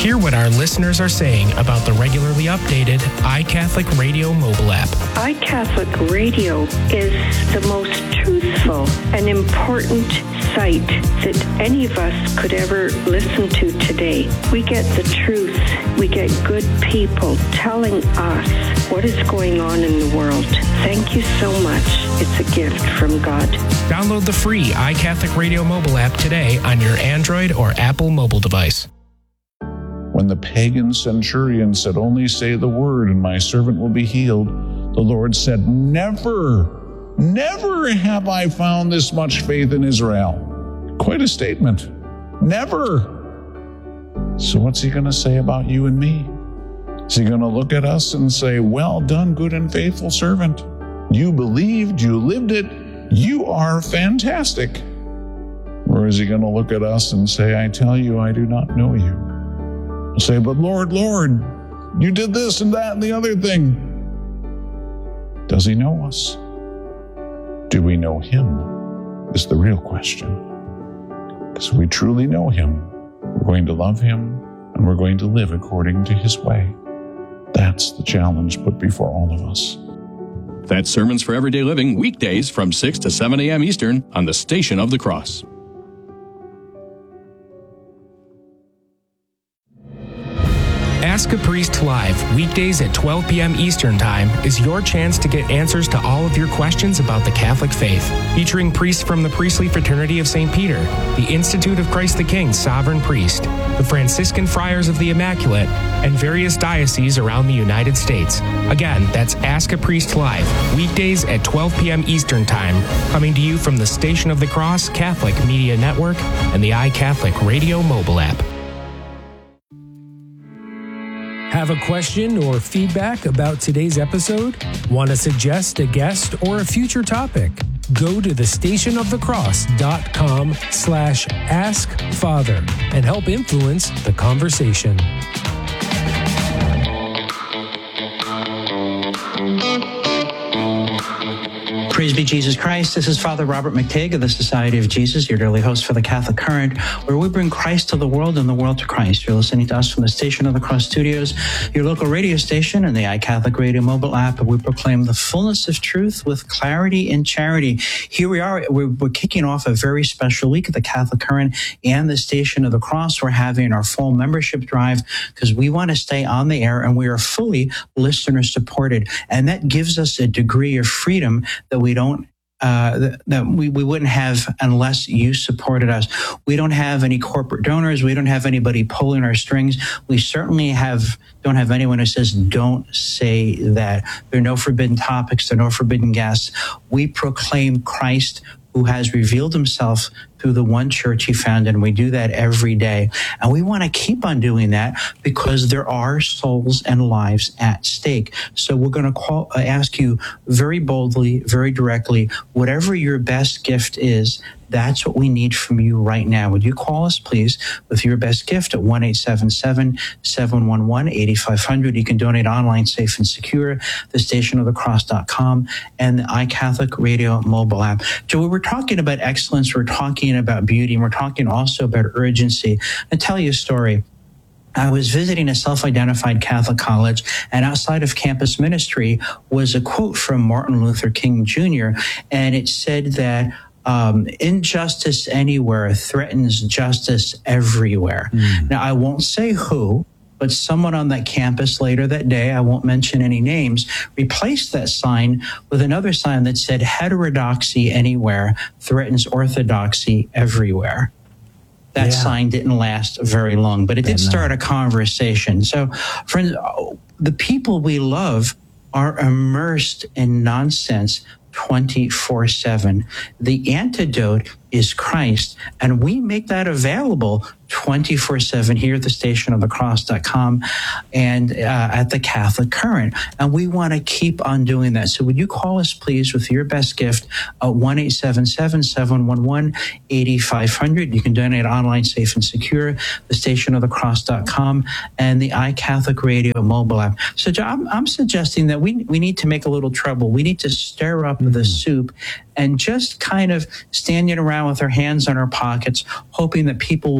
Hear what our listeners are saying about the regularly updated iCatholic Radio mobile app. iCatholic Radio is the most truthful and important site that any of us could ever listen to today. We get the truth. We get good people telling us what is going on in the world. Thank you so much. It's a gift from God. Download the free iCatholic Radio mobile app today on your Android or Apple mobile device. When the pagan centurion said, "Only say the word and my servant will be healed," the Lord said, never have I found this much faith in Israel. Quite a statement. Never. So what's he going to say about you and me? Is he going to look at us and say, "Well done, good and faithful servant. You believed, you lived it, you are fantastic"? Or is he going to look at us and say, "I tell you, I do not know you"? I'll say, "But Lord, you did this and that and the other thing." Does he know us? Do we know him? Is the real question. Because if we truly know him, we're going to love him and we're going to live according to his way. That's the challenge put before all of us. That's Sermons for Everyday Living, weekdays from 6 to 7 a.m. Eastern on the Station of the Cross. Ask a Priest Live, weekdays at 12 p.m. Eastern Time, is your chance to get answers to all of your questions about the Catholic faith. Featuring priests from the Priestly Fraternity of St. Peter, the Institute of Christ the King Sovereign Priest, the Franciscan Friars of the Immaculate, and various dioceses around the United States. Again, that's Ask a Priest Live, weekdays at 12 p.m. Eastern Time, coming to you from the Station of the Cross Catholic Media Network and the iCatholic Radio mobile app. Have a question or feedback about today's episode? Want to suggest a guest or a future topic? Go to thestationofthecross.com/askfather and help influence the conversation. Praise be Jesus Christ. This is Father Robert McTague of the Society of Jesus, your daily host for the Catholic Current, where we bring Christ to the world and the world to Christ. You're listening to us from the Station of the Cross Studios, your local radio station, and the iCatholic Radio mobile app, and we proclaim the fullness of truth with clarity and charity. Here we are. We're kicking off a very special week at the Catholic Current and the Station of the Cross. We're having our full membership drive because we want to stay on the air, and we are fully listener supported. And that gives us a degree of freedom that we don't that we wouldn't have unless you supported us. We don't have any corporate donors. We don't have anybody pulling our strings. We certainly don't have anyone who says, "Don't say that." There are no forbidden topics. There are no forbidden guests. We proclaim Christ, who has revealed himself through the one church he founded, and we do that every day. And we want to keep on doing that because there are souls and lives at stake. So we're going to ask you very boldly, very directly, whatever your best gift is, that's what we need from you right now. Would you call us, please, with your best gift at 1-877-711-8500. You can donate online, safe and secure, thestationofthecross.com, and the iCatholic Radio mobile app. So we're talking about excellence, we're talking about beauty, and we're talking also about urgency. I'll tell you a story. I was visiting a self-identified Catholic college, and outside of campus ministry was a quote from Martin Luther King Jr., and it said that injustice anywhere threatens justice everywhere. Now, I won't say who, but someone on that campus later that day, I won't mention any names, replaced that sign with another sign that said, "Heterodoxy anywhere threatens orthodoxy everywhere." That sign didn't last very long, but it did start a conversation. So, friends, the people we love are immersed in nonsense 24/7. The antidote is Christ, and we make that available 24/7 here at the stationofthecross.com and at the Catholic Current. And we want to keep on doing that. So would you call us, please, with your best gift at 1-877-711-8500. You can donate online, safe and secure, the stationofthecross.com and the iCatholic Radio mobile app. So I'm suggesting that we need to make a little trouble. We need to stir up the soup and just kind of standing around with our hands in our pockets, hoping that people will somehow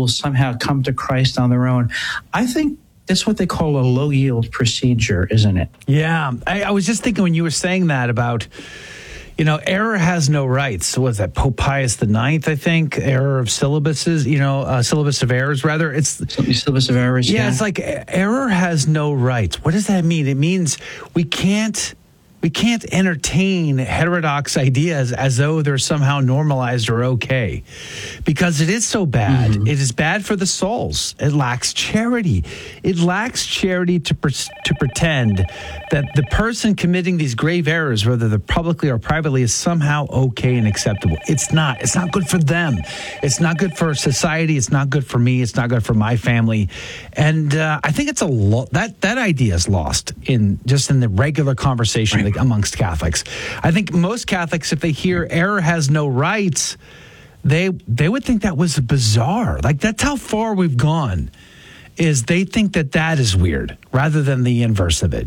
somehow come to Christ on their own. I think that's what they call a low-yield procedure, isn't it? Yeah. I was just thinking when you were saying that about, error has no rights. So was that Pope Pius IX, I think? Error of syllabuses, syllabus of errors, rather. It's syllabus of errors. Yeah, it's like error has no rights. What does that mean? It means we can't entertain heterodox ideas as though they're somehow normalized or okay, because it is so bad. Mm-hmm. It is bad for the souls. It lacks charity. It lacks charity to pretend that the person committing these grave errors, whether they're publicly or privately, is somehow okay and acceptable. It's not. It's not good for them. It's not good for society. It's not good for me. It's not good for my family. And I think it's that idea is lost in the regular conversation. Right. Amongst Catholics. I think most Catholics, if they hear error has no rights, they would think that was bizarre. Like, that's how far we've gone, is they think that is weird rather than the inverse of it.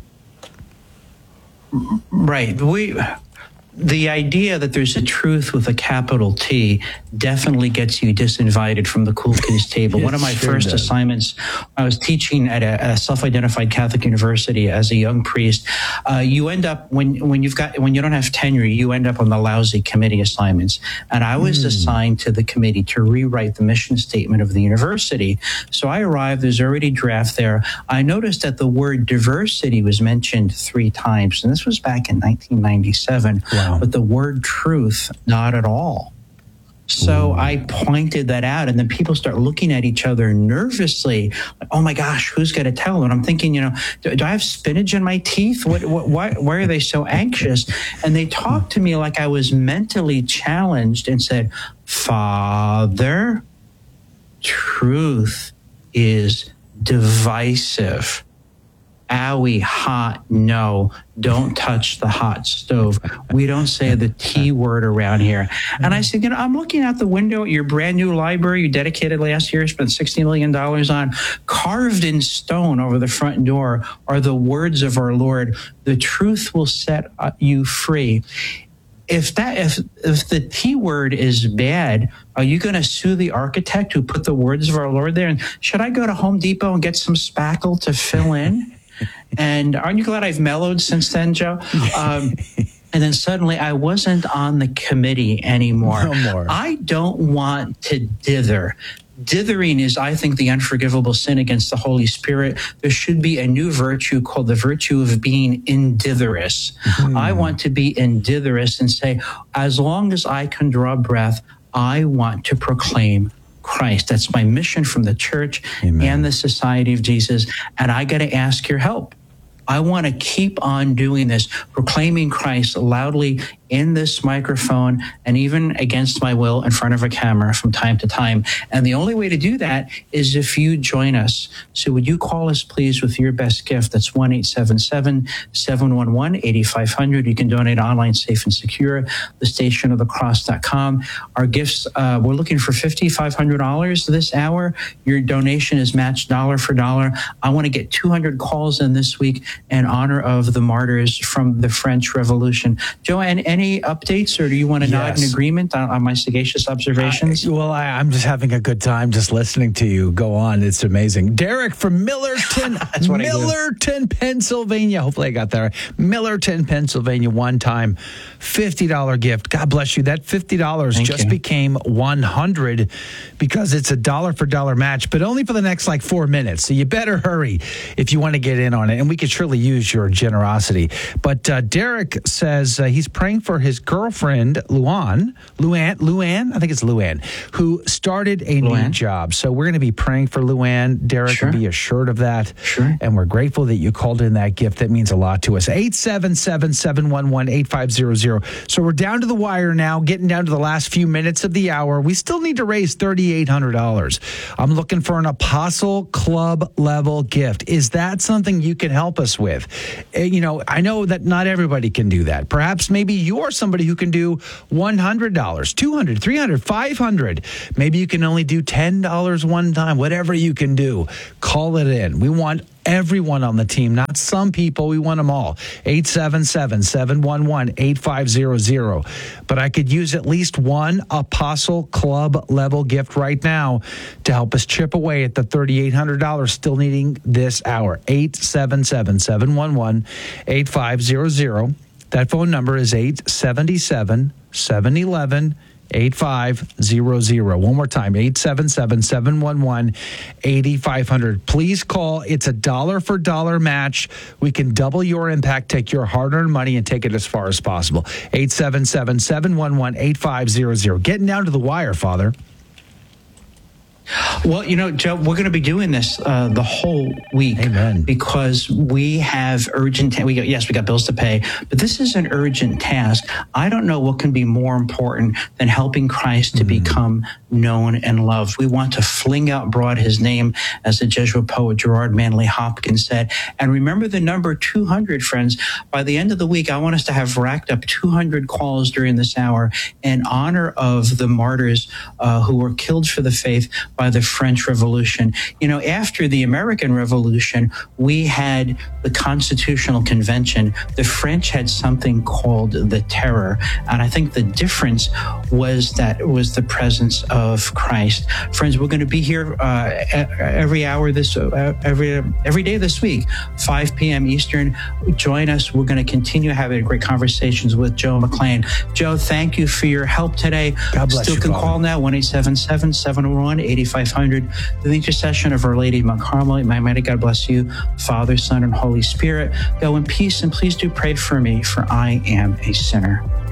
Right. The idea that there's a truth with a capital T definitely gets you disinvited from the cool kids table. One of my first assignments, I was teaching at a self-identified Catholic university as a young priest. You end up, when you don't have tenure, you end up on the lousy committee assignments. And I was assigned to the committee to rewrite the mission statement of the university. So I arrived, there's already draft there. I noticed that the word diversity was mentioned 3 times, and this was back in 1997. Wow. But the word truth, not at all. So I pointed that out, and then people start looking at each other nervously. Like, oh my gosh, who's going to tell them? And I'm thinking, do I have spinach in my teeth? Why are they so anxious? And they talked to me like I was mentally challenged and said, Father, truth is divisive. Owie, hot, no, don't touch the hot stove. We don't say the T word around here. And I said, I'm looking out the window at your brand new library you dedicated last year, spent $60 million on. Carved in stone over the front door are the words of our Lord. The truth will set you free. If the T word is bad, are you going to sue the architect who put the words of our Lord there? And should I go to Home Depot and get some spackle to fill in? And aren't you glad I've mellowed since then, Joe? And then suddenly I wasn't on the committee anymore. No more. I don't want to dither. Dithering is, I think, the unforgivable sin against the Holy Spirit. There should be a new virtue called the virtue of being inditherous. I want to be inditherous and say, as long as I can draw breath, I want to proclaim Christ. That's my mission from the church and the Society of Jesus. And I got to ask your help. I want to keep on doing this, proclaiming Christ loudly in this microphone and even against my will in front of a camera from time to time. And the only way to do that is if you join us. So would you call us, please, with your best gift? That's 1-877-711-8500. You can donate online, safe and secure, thestationofthecross.com. Our gifts, we're looking for $5,500 this hour. Your donation is matched dollar for dollar. I want to get 200 calls in this week in honor of the martyrs from the French Revolution. Joanne, any updates, or do you want to nod in agreement on my sagacious observations? I'm just having a good time just listening to you go on. It's amazing. Derek from Millerton, Pennsylvania. Hopefully I got that right. Millerton, Pennsylvania, one-time $50 gift. God bless you. That $50 became $100 because it's a dollar for dollar match, but only for the next 4 minutes. So you better hurry if you want to get in on it. And we could surely use your generosity. But Derek says he's praying for his girlfriend, Luann, I think it's Luann, who started a new job. So we're going to be praying for Luann. Derek, can be assured of that. Sure. And we're grateful that you called in that gift. That means a lot to us. 877-711-8500. So we're down to the wire now, getting down to the last few minutes of the hour. We still need to raise $3,800. I'm looking for an Apostle Club level gift. Is that something you can help us with? I know that not everybody can do that. Perhaps maybe you you are somebody who can do $100, $200, $300, $500. Maybe you can only do $10 one time, whatever you can do. Call it in. We want everyone on the team, not some people. We want them all. 877-711-8500. But I could use at least one Apostle Club level gift right now to help us chip away at the $3,800 still needing this hour. 877-711-8500. That phone number is 877-711-8500. One more time, 877-711-8500. Please call. It's a dollar for dollar match. We can double your impact, take your hard-earned money, and take it as far as possible. 877-711-8500. Getting down to the wire, Father. Well, Joe, we're going to be doing this the whole week. Amen. Because we have urgent. We got bills to pay, but this is an urgent task. I don't know what can be more important than helping Christ to become known and loved. We want to fling out broad his name, as the Jesuit poet Gerard Manley Hopkins said. And remember the number 200, friends. By the end of the week, I want us to have racked up 200 calls during this hour in honor of the martyrs who were killed for the faith by the French Revolution. After the American Revolution, we had the Constitutional Convention. The French had something called the Terror. And I think the difference was that it was the presence of Christ. Friends, we're going to be here every hour every day this week, 5 p.m. Eastern. Join us. We're going to continue having great conversations with Joe McClain. Joe, thank you for your help today. God bless you. Still can call now, 1-877-701-8500. The intercession of Our Lady of Mount Carmel. My mighty God bless you, Father, Son, and Holy Spirit. Go in peace, and please do pray for me, for I am a sinner.